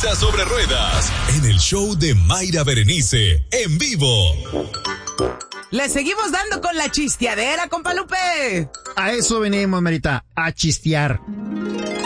Risa sobre Ruedas, en el show de Mayra Berenice, en vivo. Le seguimos dando con la chisteadera, compa Lupe. A eso venimos, Marita, a chistear.